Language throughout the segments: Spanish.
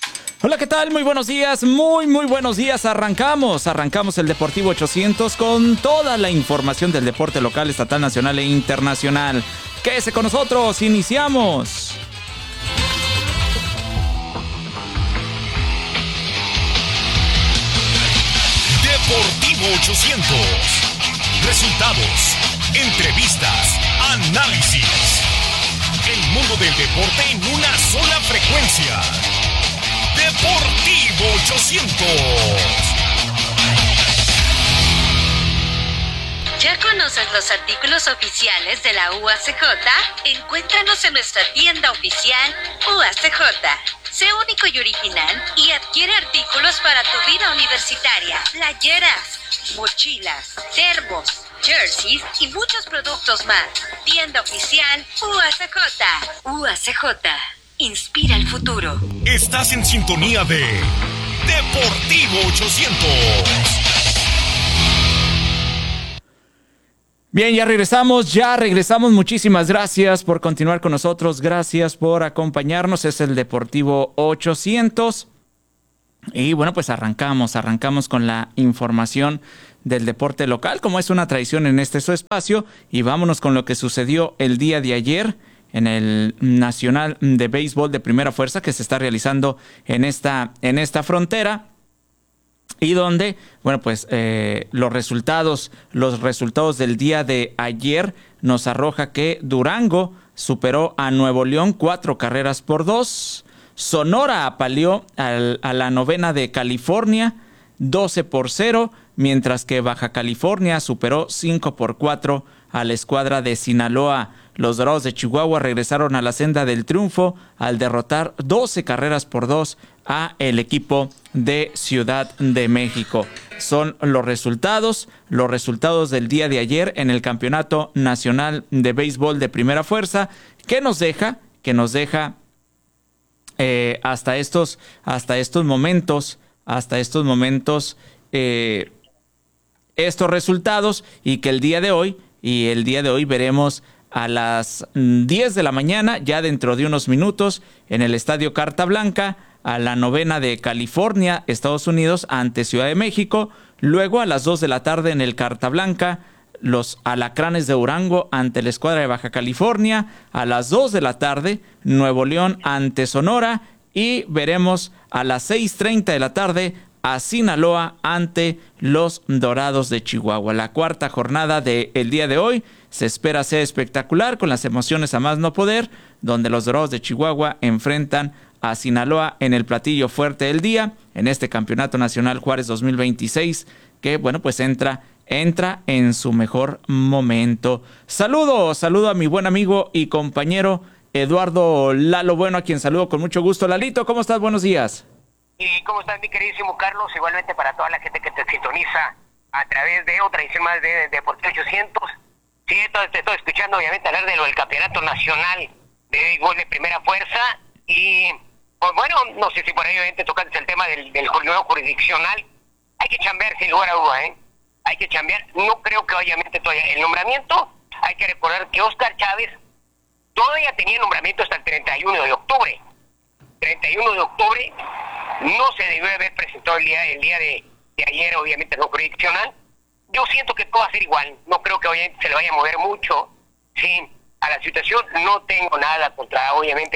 Hola, ¿qué tal? Muy buenos días, muy buenos días. Arrancamos el Deportivo 800 con toda la información del deporte local, estatal, nacional e internacional. Quédese con nosotros, iniciamos. Deportivo 800. Resultados, entrevistas, análisis. El mundo del deporte en una sola frecuencia. Deportivo 800. ¿Ya conoces los artículos oficiales de la UACJ? Encuéntranos en nuestra tienda oficial UACJ. Sé único y original y adquiere artículos para tu vida universitaria. Playeras, mochilas, termos, jerseys y muchos productos más. Tienda oficial UACJ. UACJ. Inspira el futuro. Estás en sintonía de Deportivo 800. Bien, ya regresamos. Muchísimas gracias por continuar con nosotros. Gracias por acompañarnos. Es el Deportivo 800. Y bueno, pues arrancamos con la información del deporte local, como es una tradición en este su espacio. Y vámonos con lo que sucedió el día de ayer en el Nacional de Béisbol de Primera Fuerza que se está realizando en esta frontera. Y donde, bueno, pues los resultados del día de ayer nos arroja que Durango superó a Nuevo León 4-2. Sonora apaleó a la novena de California 12-0, mientras que Baja California superó 5-4 a la escuadra de Sinaloa. Los Dorados de Chihuahua regresaron a la senda del triunfo al derrotar 12-2 a el equipo de Ciudad de México. Son los resultados del día de ayer en el Campeonato Nacional de Béisbol de Primera Fuerza, que nos deja hasta estos momentos estos resultados, y que el día de hoy veremos a las 10 de la mañana, ya dentro de unos minutos, en el Estadio Carta Blanca, a la novena de California, Estados Unidos, ante Ciudad de México. Luego a las 2 de la tarde en el Carta Blanca, los Alacranes de Durango ante la escuadra de Baja California. A las 2 de la tarde, Nuevo León ante Sonora. Y veremos a las 6:30 de la tarde a Sinaloa ante los Dorados de Chihuahua. La cuarta jornada del día de hoy se espera sea espectacular, con las emociones a más no poder, donde los Dorados de Chihuahua enfrentan a Sinaloa en el platillo fuerte del día, en este Campeonato Nacional Juárez 2026, que bueno, pues entra en su mejor momento. Saludo a mi buen amigo y compañero Eduardo Lalo Bueno, a quien saludo con mucho gusto. Lalito, ¿cómo estás? Buenos días. ¿Y cómo estás, mi queridísimo Carlos? Igualmente para toda la gente que te sintoniza a través de otra edición más de Deportivo 800. Sí, te estoy escuchando, obviamente, hablar de lo del Campeonato Nacional de Béisbol de Primera Fuerza. Y, pues bueno, no sé si por ahí, obviamente, tocaste el tema del nuevo jurisdiccional. Hay que chambear, sin lugar a duda, ¿eh? Hay que chambear. No creo que, obviamente, todavía el nombramiento. Hay que recordar que Óscar Chávez todavía tenía nombramiento hasta el 31 de octubre. 31 de octubre no se debió haber presentado el día de ayer, obviamente, no jurisdiccional. Yo siento que todo va a ser igual. No creo que obviamente se le vaya a mover mucho, sí, a la situación. No tengo nada contra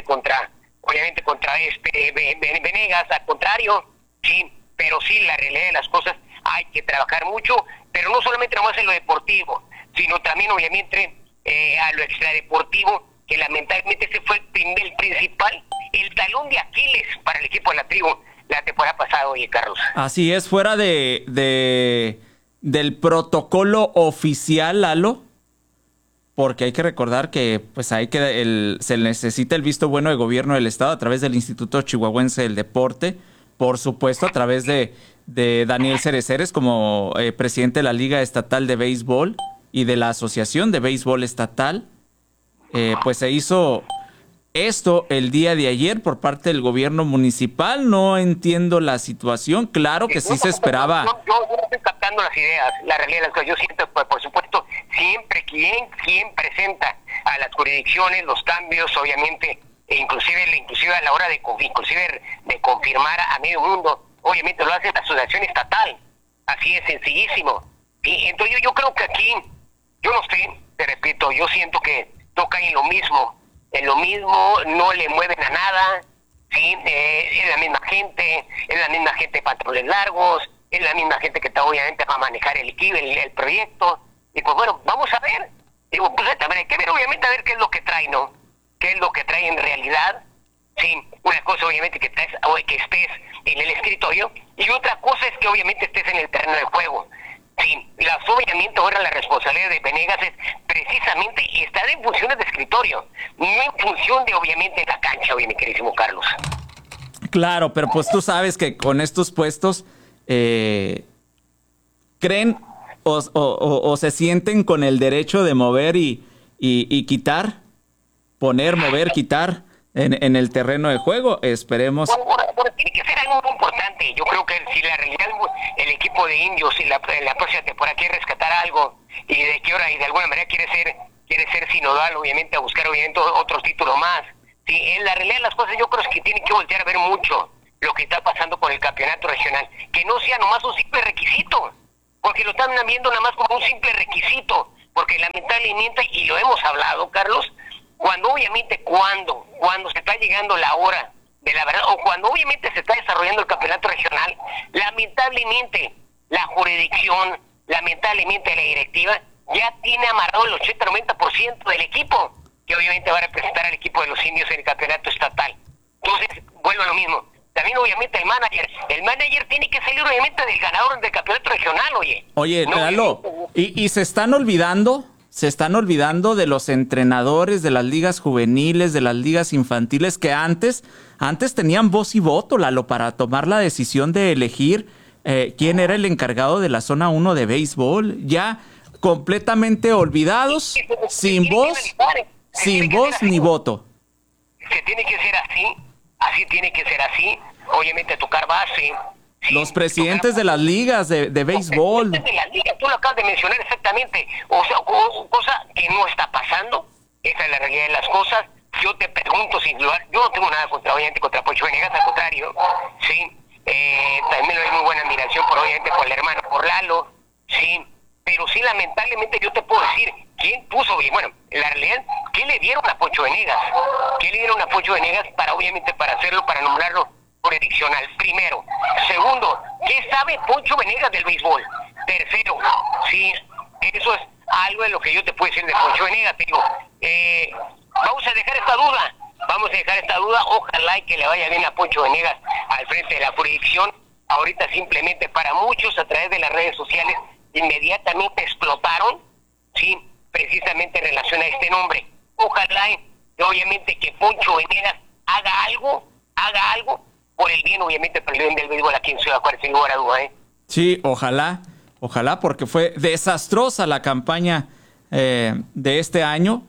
Venegas, al contrario, sí, pero sí, la realidad de las cosas, hay que trabajar mucho, pero no solamente nomás en lo deportivo, sino también, obviamente, a lo extradeportivo, que lamentablemente ese fue el principal, el talón de Aquiles para el equipo de la tribu la temporada pasada, oye, Carlos. Así es, fuera del protocolo oficial, Lalo, porque hay que recordar que pues se necesita el visto bueno de gobierno del estado a través del Instituto Chihuahuense del Deporte, por supuesto a través de Daniel Cereceres como presidente de la Liga Estatal de Béisbol y de la Asociación de Béisbol Estatal. Pues se hizo esto el día de ayer por parte del gobierno municipal. No entiendo la situación. Claro que sí se esperaba. Yo no estoy captando las ideas, la realidad de las cosas. Yo siento, pues, por supuesto, siempre quien presenta a las jurisdicciones los cambios, obviamente, inclusive a la hora de confirmar a medio mundo, obviamente lo hace la asociación estatal, así es sencillísimo. Y entonces yo creo que aquí, yo no sé, te repito, yo siento que toca en lo mismo, no le mueven a nada, sí, es la misma gente de pantalones largos, es la misma gente que está obviamente va a manejar el proyecto, y pues bueno, vamos a ver, digo, pues también hay que ver obviamente a ver qué es lo que trae, ¿no? ¿Qué es lo que trae en realidad? Sí, una cosa obviamente que estés en el escritorio, y otra cosa es que obviamente estés en el terreno de juego. Sí, obviamente ahora la responsabilidad de Venegas es precisamente estar en funciones de escritorio, no en función de obviamente la cancha, oye, mi queridísimo Carlos. Claro, pero pues tú sabes que con estos puestos creen o se sienten con el derecho de mover y quitar, poner, mover, quitar en el terreno de juego. Esperemos. Bueno, tiene que ser algo muy importante. Yo creo que si la realidad el equipo de Indios en la próxima temporada quiere rescatar algo y de qué hora y de alguna manera quiere ser sinodal, obviamente a buscar obviamente otros títulos más. Sí, en la realidad de las cosas yo creo que tienen que voltear a ver mucho lo que está pasando con el campeonato regional, que no sea nomás un simple requisito, porque lo están viendo nada más como un simple requisito, porque lamentablemente, y lo hemos hablado, Carlos, cuando se está llegando la hora de la verdad, o cuando obviamente se está desarrollando el campeonato regional, lamentablemente la jurisdicción, lamentablemente la directiva, ya tiene amarrado el 80-90% del equipo, que obviamente va a representar al equipo de los Indios en el campeonato estatal. Entonces, vuelvo a lo mismo. También obviamente el manager tiene que salir obviamente del ganador del campeonato regional, Oye, no, Lalo, y se están olvidando de los entrenadores de las ligas juveniles, de las ligas infantiles, que antes tenían voz y voto, Lalo, para tomar la decisión de elegir quién era el encargado de la zona 1 de béisbol. Ya completamente olvidados, sin voz ni voto. Que tiene que ser así tiene que ser así, obviamente tocar base. Sí, los presidentes de las ligas de béisbol. De las ligas, tú lo acabas de mencionar exactamente, o sea, cosa que no está pasando, esa es la realidad de las cosas. Yo te pregunto, sin dudar, yo no tengo nada obviamente contra Poncho Venegas, al contrario, sí, también le doy muy buena admiración obviamente por el hermano, por Lalo, sí, pero sí, lamentablemente yo te puedo decir, ¿quién puso? Bueno, la realidad, ¿qué le dieron a Poncho Venegas? Para obviamente para hacerlo, para nombrarlo jurisdiccional? Primero. Segundo, ¿qué sabe Poncho Venegas del béisbol? Tercero, sí, eso es algo de lo que yo te puedo decir de Poncho Venegas. Te digo, vamos a dejar esta duda, ojalá y que le vaya bien a Poncho Venegas al frente de la jurisdicción. Ahorita simplemente para muchos a través de las redes sociales inmediatamente explotaron, sí, precisamente en relación a este nombre. Ojalá que obviamente que Poncho Venegas haga algo por el bien, obviamente por el bien del béisbol aquí en Ciudad Juárez, sin lugar a duda, Sí, ojalá, porque fue desastrosa la campaña de este año.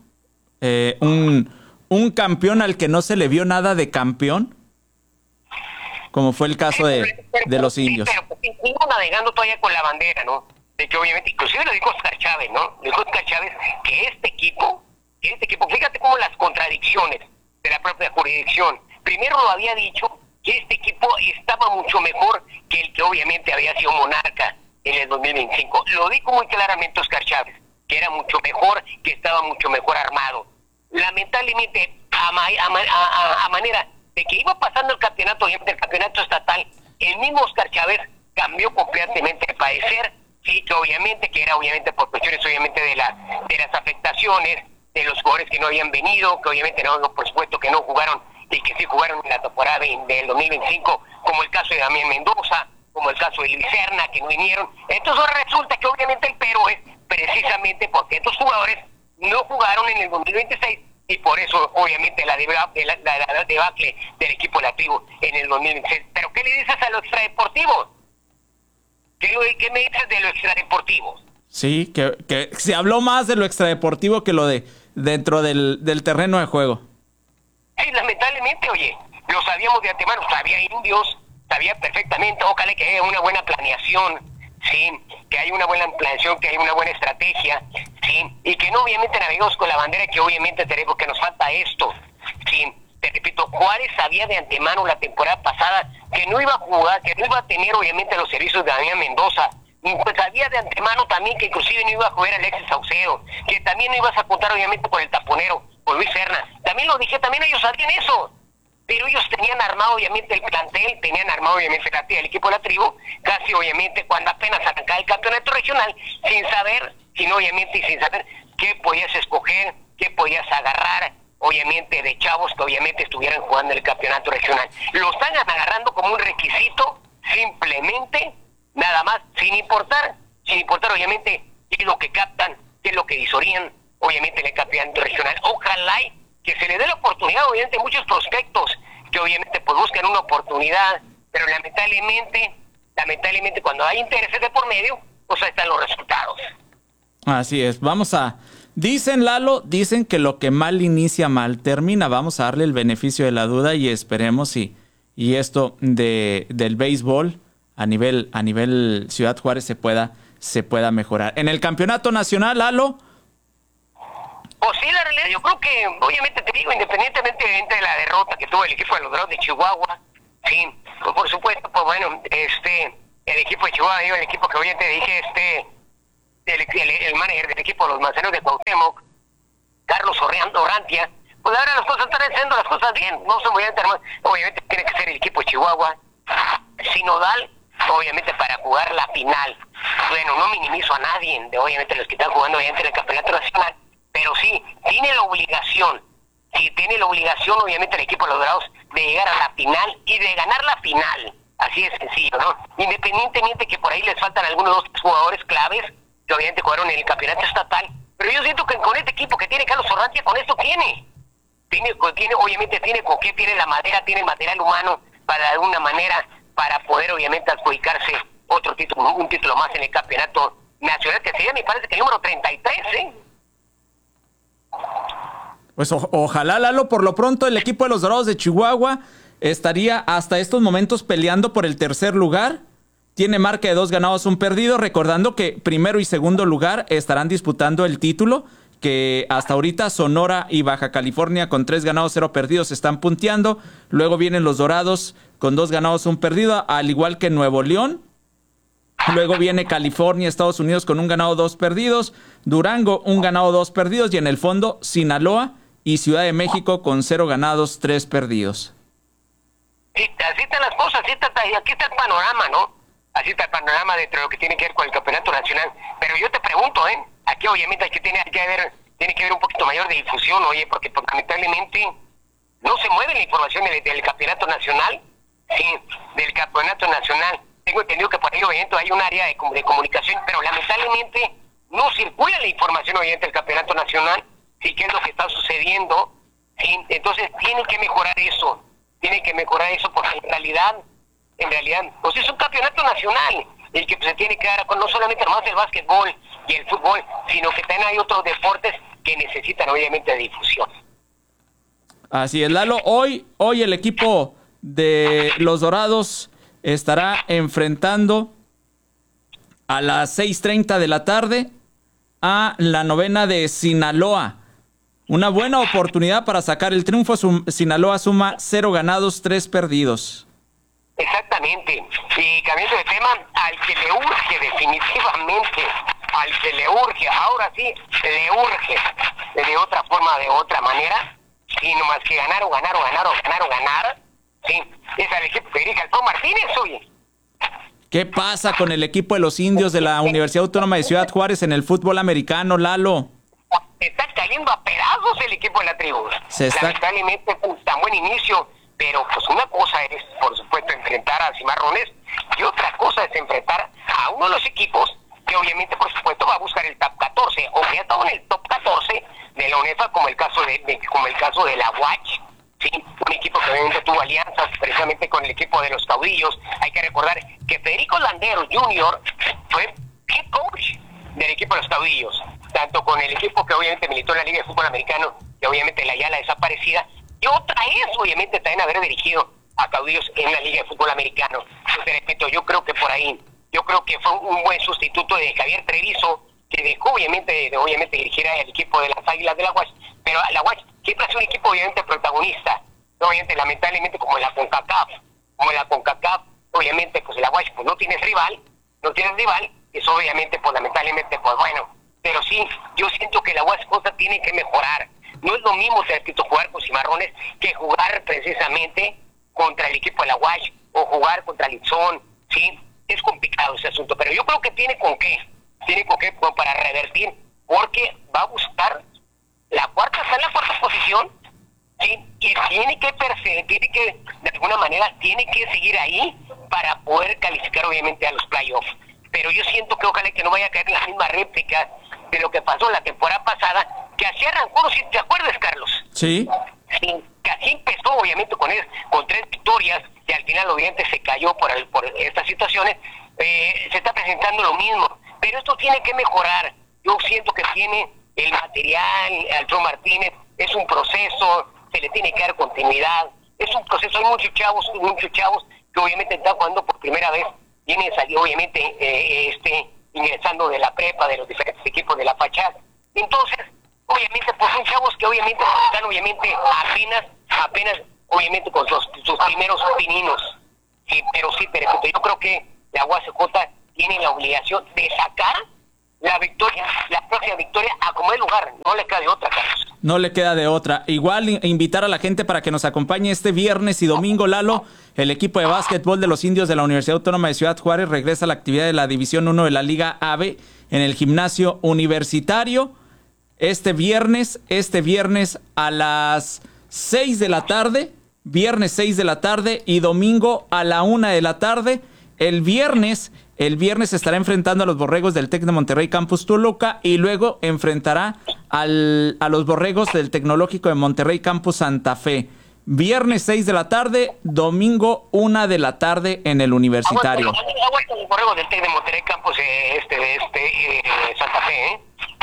Un campeón al que no se le vio nada de campeón, como fue el caso de los Indios. Sí, pero sigo navegando todavía con la bandera, ¿no? De que obviamente, inclusive lo dijo Oscar Chávez, ¿no? Lo dijo Oscar Chávez que este equipo, fíjate cómo las contradicciones de la propia jurisdicción. Primero lo había dicho que este equipo estaba mucho mejor que el que obviamente había sido monarca en el 2025. Lo dijo muy claramente Oscar Chávez, que era mucho mejor, que estaba mucho mejor armado. Lamentablemente, a manera de que iba pasando el campeonato estatal, el mismo Oscar Chávez cambió completamente de parecer. Sí, que era obviamente por cuestiones obviamente de las afectaciones de los jugadores que no habían venido, que obviamente no, por supuesto que no jugaron y que sí jugaron en la temporada del 2025, como el caso de Damián Mendoza, como el caso de Luis Serna, que no vinieron. Entonces ahora resulta que obviamente el pero es precisamente porque estos jugadores no jugaron en el 2026 y por eso obviamente la debacle del equipo de la tribu en el 2026. Pero ¿qué le dices a los extradeportivos? ¿Qué me dices de lo extradeportivo? Sí, que se habló más de lo extradeportivo que lo de dentro del terreno de juego. Sí, lamentablemente, lo sabíamos de antemano, sabía Indios, sabía perfectamente, ojalá que haya una buena planeación, sí, que haya una buena planeación, que haya una buena estrategia, sí, y que no obviamente navegamos con la bandera que obviamente tenemos, que nos falta esto, sí, te repito, Juárez sabía de antemano la temporada pasada que no iba a jugar, que no iba a tener obviamente los servicios de Damián Mendoza. Pues sabía de antemano también que inclusive no iba a jugar Alexis Saucedo, que también no ibas a contar obviamente con el taponero, con Luis Serna. También lo dije, también ellos sabían eso. Pero ellos tenían armado obviamente el plantel, tenían armado obviamente el equipo de la tribu, casi obviamente cuando apenas arrancaba el campeonato regional, sin saber, sin obviamente y sin saber qué podías escoger, qué podías agarrar, obviamente de chavos que obviamente estuvieran jugando el campeonato regional. Lo están agarrando como un requisito, simplemente, nada más, sin importar obviamente qué es lo que captan, qué es lo que visorían, obviamente en el campeonato regional. Ojalá que se le dé la oportunidad, obviamente, a muchos prospectos que obviamente pues buscan una oportunidad, pero lamentablemente cuando hay intereses de por medio, pues ahí están los resultados. Así es, dicen Lalo, dicen que lo que mal inicia mal termina. Vamos a darle el beneficio de la duda y esperemos y esto del béisbol a nivel Ciudad Juárez se pueda mejorar. En el campeonato nacional, Lalo. Pues sí, la realidad, yo creo que, obviamente te digo, independientemente de la derrota que tuvo el equipo de los Dorados de Chihuahua, sí, pues por supuesto, pues bueno, el equipo de Chihuahua, el equipo que obviamente dije, el manager del equipo de los Manzaneros de Cuauhtémoc, Carlos Orrantia, pues ahora las cosas están haciendo las cosas bien, no se muy obviamente tiene que ser el equipo de Chihuahua, sinodal, obviamente para jugar la final. Bueno, no minimizo a nadie, obviamente los que están jugando obviamente en el campeonato nacional, pero sí, tiene la obligación, obviamente, el equipo de los Dorados de llegar a la final y de ganar la final. Así de sencillo, ¿no? Independientemente que por ahí les faltan algunos dos jugadores claves que obviamente jugaron en el campeonato estatal, pero yo siento que con este equipo que tiene Carlos Orrantia, con esto tiene obviamente con qué, tiene la madera, tiene el material humano para de alguna manera, para poder obviamente adjudicarse otro título, un título más en el campeonato nacional, que sería, me parece que el número 33, ¿eh? Pues ojalá, Lalo, por lo pronto el equipo de los Dorados de Chihuahua estaría hasta estos momentos peleando por el tercer lugar. Tiene marca de 2 ganados, 1 perdido, recordando que primero y segundo lugar estarán disputando el título, que hasta ahorita Sonora y Baja California con 3 ganados, 0 perdidos están punteando. Luego vienen los Dorados con 2 ganados, 1 perdido, al igual que Nuevo León. Luego viene California, Estados Unidos con 1 ganado, 2 perdidos. Durango, 1 ganado, 2 perdidos. Y en el fondo, Sinaloa y Ciudad de México con 0 ganados, 3 perdidos. Sí, así están las cosas, aquí está el panorama, ¿no? Así está el panorama dentro de lo que tiene que ver con el campeonato nacional. Pero yo te pregunto, aquí obviamente tiene que haber un poquito mayor de difusión, oye, porque lamentablemente no se mueve la información del campeonato nacional, sí, del campeonato nacional. Tengo entendido que por ahí obviamente hay un área de comunicación, pero lamentablemente no circula la información obviamente del campeonato nacional, sí, qué es lo que está sucediendo, sí. Entonces tiene que mejorar eso porque en realidad, pues es un campeonato nacional, el que se tiene que dar no solamente nomás el básquetbol y el fútbol, sino que también hay otros deportes que necesitan obviamente difusión. Así es, Lalo. Hoy el equipo de los Dorados estará enfrentando a las 6:30 de la tarde a la novena de Sinaloa. Una buena oportunidad para sacar el triunfo. Sinaloa suma 0 ganados, 3 perdidos. Exactamente. Y cambiando de tema, al que le urge definitivamente, ahora sí, le urge de otra forma, de otra manera, y no más que ganar, sí, es al equipo que dirige Alfonso Martínez, oye. ¿Qué pasa con el equipo de los indios de la Universidad Autónoma de Ciudad Juárez en el fútbol americano, Lalo? Está cayendo a pedazos el equipo de la tribu. Lamentablemente fue un tan buen inicio, pero pues una cosa es, por supuesto, enfrentar a Cimarrones y otra cosa es enfrentar a uno de los equipos que obviamente, por supuesto, va a buscar el top 14 o que ha estado en el top 14 de la UNEFA, como el caso de la UACH. Sí, un equipo que obviamente tuvo alianzas precisamente con el equipo de los Caudillos. Hay que recordar que Federico Landero Jr. fue head coach del equipo de los Caudillos, tanto con el equipo que obviamente militó en la Liga de Fútbol Americano, que obviamente la Ayala desaparecida, y otra es obviamente también haber dirigido a Caudillos en la Liga de Fútbol Americano. Entonces, repito, yo creo que fue un buen sustituto de Javier Treviso, que dejó obviamente dirigir al equipo de las Águilas de la UACH, pero la UACH siempre ha sido un equipo obviamente protagonista obviamente, lamentablemente, como en la CONCACAF, obviamente, pues el Aguas pues no tienes rival, eso obviamente, pues lamentablemente, pues bueno, pero sí, yo siento que la Aguas tiene que mejorar. No es lo mismo jugar con Cimarrones que jugar precisamente contra el equipo de la Aguas o jugar contra Litzón, sí, es complicado ese asunto, pero yo creo que tiene con qué pues, para revertir, porque va a buscar está en la cuarta posición, sí, y tiene que de alguna manera tiene que seguir ahí para poder calificar obviamente a los playoffs. Pero yo siento que ojalá que no vaya a caer la misma réplica de lo que pasó la temporada pasada, que así arrancó, si te acuerdas, Carlos. Sí. Sí, que así empezó obviamente con 3 victorias y al final obviamente se cayó por estas situaciones. Se está presentando lo mismo, pero esto tiene que mejorar. Yo siento que tiene el material, Alfredo Martínez, es un proceso, se le tiene que dar continuidad, es un proceso. Hay muchos chavos que obviamente están jugando por primera vez, vienen saliendo obviamente ingresando de la prepa, de los diferentes equipos de la fachada. Entonces, obviamente, pues son chavos que obviamente están obviamente apenas obviamente con sus primeros pininos. Sí, pero yo creo que la UACJ tiene la obligación de sacar la próxima victoria a como el lugar. No le queda de otra, Carlos. No le queda de otra. Igual invitar a la gente para que nos acompañe este viernes y domingo, Lalo. El equipo de básquetbol de los Indios de la Universidad Autónoma de Ciudad Juárez regresa a la actividad de la División 1 de la Liga AB en el gimnasio universitario. Este viernes a las 6 de la tarde, viernes 6 de la tarde y domingo a la 1 de la tarde. El viernes estará enfrentando a los Borregos del TEC de Monterrey Campus Toluca y luego enfrentará a los Borregos del Tecnológico de Monterrey Campus Santa Fe. Viernes 6 de la tarde, domingo 1 de la tarde en el universitario. Aguanta los Borregos del TEC de Monterrey Campus Santa Fe,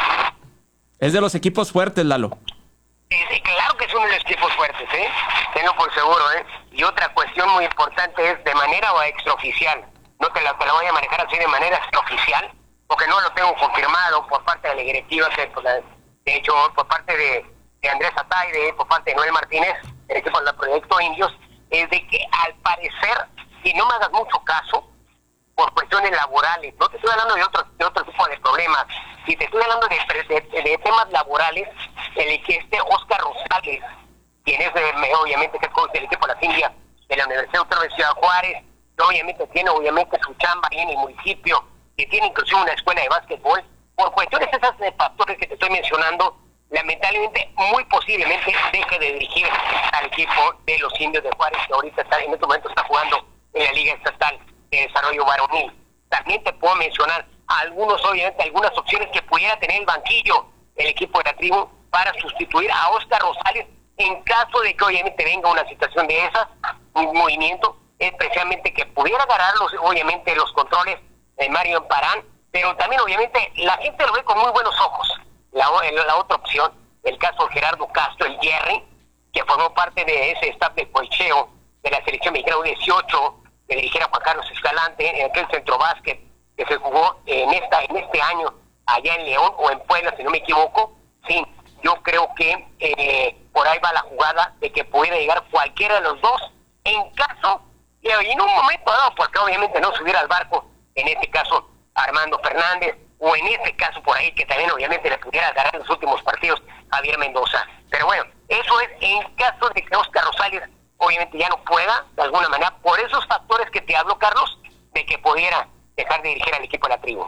Es de los equipos fuertes, Lalo. Sí, claro que es uno de los equipos fuertes, tenlo por seguro, Y otra cuestión muy importante es de manera o extraoficial. No te la voy a manejar así de manera extraoficial, porque no lo tengo confirmado por parte de la directiva, de hecho, por parte de Andrés Ataide, por parte de Noel Martínez, el equipo del Proyecto Indios, es de que al parecer, y no me hagas mucho caso, por cuestiones laborales, no te estoy hablando de otro tipo de problemas, si te estoy hablando de temas laborales, Oscar Rosales, quien es obviamente que es coach del equipo de las Indias de la Universidad Autónoma de Ciudad Juárez, que obviamente tiene su chamba ahí en el municipio, que tiene inclusive una escuela de básquetbol, por cuestiones esas de factores que te estoy mencionando, lamentablemente, muy posiblemente deje de dirigir al equipo de los Indios de Juárez, que ahorita en este momento está jugando en la Liga Estatal de Desarrollo Varonil. También te puedo mencionar algunas opciones que pudiera tener el banquillo el equipo de la tribu para sustituir a Oscar Rosales en caso de que obviamente venga una situación de esas, un movimiento, especialmente que pudiera agarrar obviamente los controles de Mario Amparán, pero también obviamente la gente lo ve con muy buenos ojos. La otra opción, el caso de Gerardo Castro, el Jerry, que formó parte de ese staff de cocheo de la selección mexicana U18, que dirigiera Juan Carlos Escalante, en aquel centro básquet que se jugó en este año allá en León o en Puebla, si no me equivoco. Sí, yo creo que por ahí va la jugada de que pudiera llegar cualquiera de los dos, en caso, y en un momento dado, porque obviamente no subiera al barco, en este caso Armando Fernández, o en este caso por ahí que también obviamente le pudiera ganar en los últimos partidos Javier Mendoza. Pero bueno, eso es en caso de que Oscar Rosales obviamente ya no pueda, de alguna manera, por esos factores que te hablo, Carlos, de que pudiera dejar de dirigir al equipo de la tribu.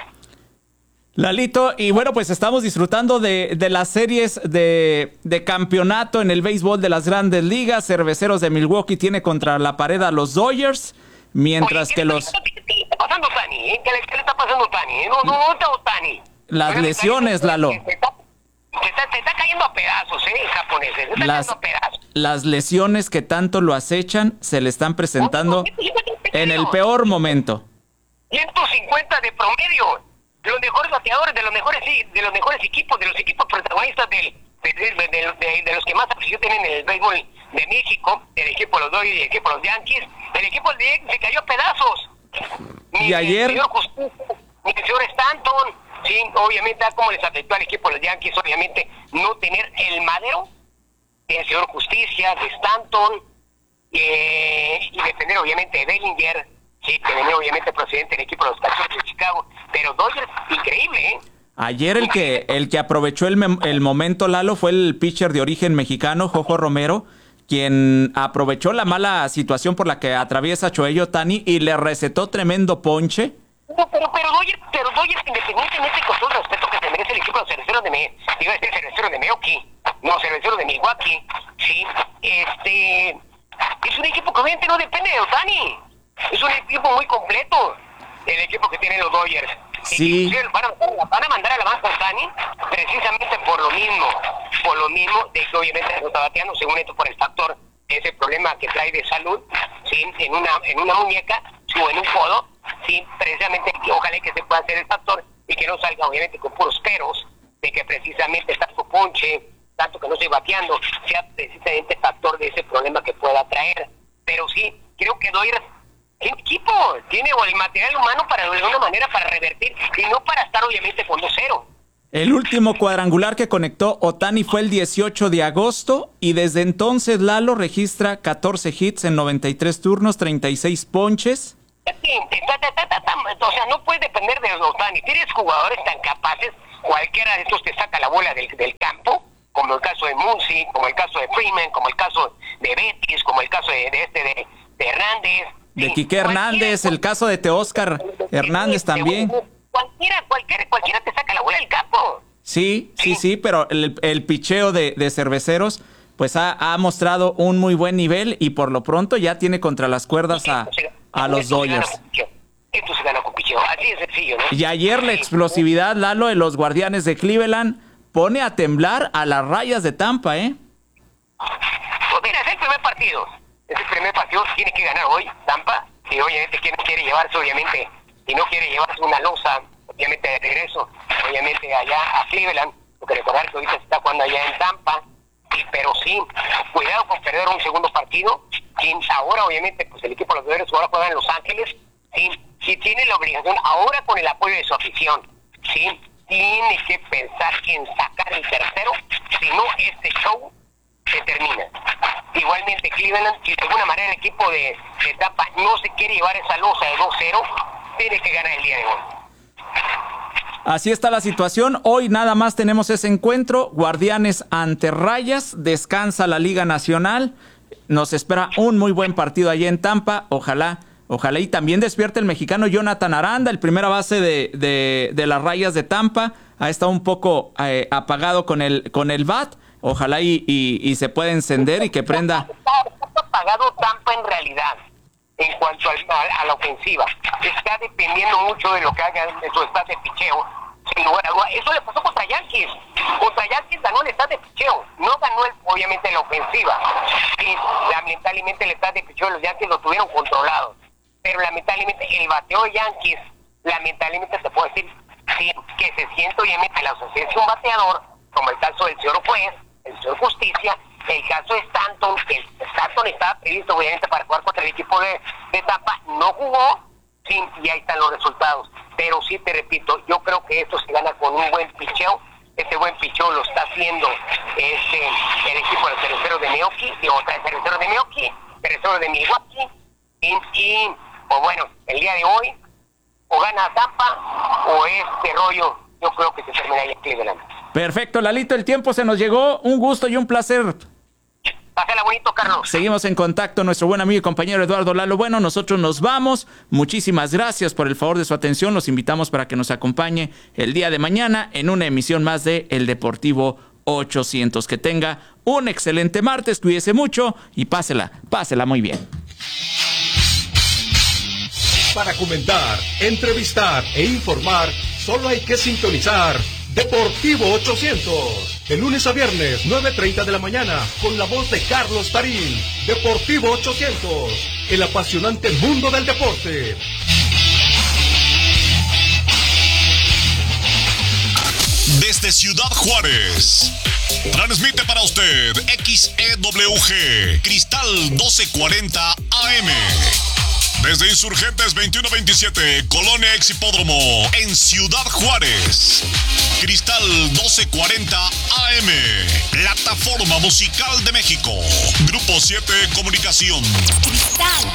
Lalito, y bueno, pues estamos disfrutando de las series de campeonato en el béisbol de las Grandes Ligas. Cerveceros de Milwaukee tiene contra la pared a los Dodgers, mientras que los... ¿Qué le está pasando, Tani? ¿Qué le está pasando, Tani? No está Tani. Las lesiones, Lalo. Se está cayendo a pedazos, japoneses. Se está cayendo a pedazos. Las lesiones que tanto lo acechan se le están presentando en el peor momento. 150 de promedio. De los mejores bateadores, de los mejores equipos, de los equipos protagonistas de los que más afición tienen en el béisbol de México, el equipo de los Dodgers y el equipo de los Yankees. El equipo de Yankees se cayó a pedazos. Y ayer... El señor Stanton, sí, obviamente, como les afectó al equipo de los Yankees, obviamente, no tener el madero del señor Justicia, de Stanton, y depender obviamente de Bellinger, sí, que venía obviamente procedente del equipo de los Cachorros de Chicago, pero Dodgers, increíble, ¿eh? Ayer el que aprovechó el momento, Lalo, fue el pitcher de origen mexicano, Jojo Romero, quien aprovechó la mala situación por la que atraviesa Shohei Ohtani y le recetó tremendo ponche. No, pero Dodgers, independientemente con todo el respeto que se merece el equipo de los cerveceros de Milwaukee, no, cerveceros de Milwaukee, sí, es un equipo que obviamente no depende de Ohtani, es un equipo muy completo, el equipo que tienen los Dodgers. Sí. Van a mandar a la banca a Ohtani precisamente por lo mismo de que obviamente no está bateando, según esto por el factor de ese problema que trae de salud, sí, en una muñeca o en un codo, sí, precisamente ojalá que se pueda hacer el factor y que no salga obviamente con puros peros, de que precisamente está su ponche, tanto que no estoy bateando, sea precisamente factor de ese problema que pueda traer. Pero sí, creo que Dodgers tiene equipo, tiene el material humano para de alguna manera para revertir y no para estar obviamente con 2-0. El último cuadrangular que conectó Ohtani fue el 18 de agosto y desde entonces Lalo registra 14 hits en 93 turnos, 36 ponches. O sea, no puedes depender de Ohtani. Tienes jugadores tan capaces, cualquiera de estos te saca la bola del campo, como el caso de Muncy, como el caso de Freeman, como el caso de Betis, como el caso de Hernández. De Quique Hernández, el caso de Teóscar Hernández también. Cualquiera te saca la bola del campo. Sí, pero el picheo de cerveceros pues ha mostrado un muy buen nivel y por lo pronto ya tiene contra las cuerdas a los Dodgers. Esto se gana con picheo, así de sencillo, ¿no? Y ayer la explosividad, Lalo, de los Guardianes de Cleveland pone a temblar a las Rayas de Tampa, ¿eh? Pues mira, es el primer partido. Es el primer partido, tiene que ganar hoy Tampa. Y obviamente quien quiere llevarse, obviamente, y no quiere llevarse una losa, obviamente de regreso, obviamente allá a Cleveland, porque recordar que ahorita se está jugando allá en Tampa, pero sí, cuidado con perder un segundo partido. Ahora obviamente pues el equipo de los Dodgers ahora juega en Los Ángeles, sí tiene la obligación, ahora con el apoyo de su afición, sí, tiene que pensar en sacar el tercero, si no este show se termina. Igualmente Cleveland, si de alguna manera el equipo de Tampa no se quiere llevar esa losa de 2-0, tiene que ganar el día de hoy. Así está la situación. Hoy nada más tenemos ese encuentro. Guardianes ante Rayas. Descansa la Liga Nacional. Nos espera un muy buen partido allí en Tampa. Ojalá y también despierte el mexicano Jonathan Aranda, el primera base de las Rayas de Tampa. Ha estado un poco apagado con el bat. Ojalá y se pueda encender y que prenda. Está apagado Tampa en realidad. En cuanto a la ofensiva, está dependiendo mucho de lo que haga en su estado de picheo. Sin lugar a duda, eso le pasó contra Yankees. Contra Yankees ganó el estado de picheo, no ganó obviamente la ofensiva. Sí, lamentablemente el estado de picheo de los Yankees lo tuvieron controlado. Pero lamentablemente el bateo de Yankees, lamentablemente se puede decir sí, que se siente obviamente la ausencia de un bateador, como el caso del señor juez, el señor Justicia. El caso de Stanton, que Stanton estaba previsto obviamente para jugar contra el equipo de Tampa, no jugó, sí, y ahí están los resultados. Pero sí, te repito, yo creo que esto se gana con un buen picheo. Este buen picheo lo está haciendo el equipo de los cerveceros de Milwaukee, cerveceros de Milwaukee, y pues bueno, el día de hoy, o gana Tampa, o este rollo, yo creo que se termina ahí en Cleveland. Perfecto, Lalito, el tiempo se nos llegó. Un gusto y un placer. Pásala bonito, Carlos. Seguimos en contacto, nuestro buen amigo y compañero Eduardo Lalo. Bueno, nosotros nos vamos. Muchísimas gracias por el favor de su atención. Los invitamos para que nos acompañe el día de mañana en una emisión más de El Deportivo 800. Que tenga un excelente martes, cuídese mucho y pásela muy bien. Para comentar, entrevistar e informar, solo hay que sintonizar Deportivo 800, de lunes a viernes, 9:30 de la mañana, con la voz de Carlos Tarín. Deportivo 800, el apasionante mundo del deporte. Desde Ciudad Juárez, transmite para usted XEWG, Cristal 1240 AM. Desde Insurgentes 2127, Colonia Exhipódromo, en Ciudad Juárez. Cristal 1240 AM, Plataforma Musical de México. Grupo 7 Comunicación. Cristal.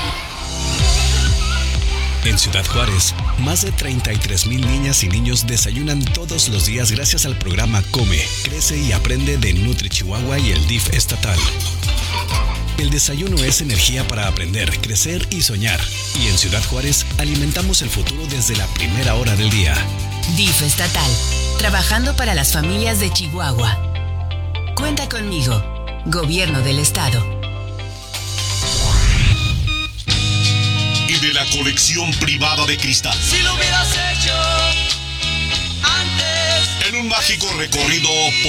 En Ciudad Juárez, más de 33,000 niñas y niños desayunan todos los días gracias al programa Come, Crece y Aprende de Nutri Chihuahua y el DIF estatal. El desayuno es energía para aprender, crecer y soñar. Y en Ciudad Juárez alimentamos el futuro desde la primera hora del día. DIF estatal, trabajando para las familias de Chihuahua. Cuenta conmigo, Gobierno del Estado. Y de la colección privada de Cristal. Si lo hubieras hecho antes. En un mágico recorrido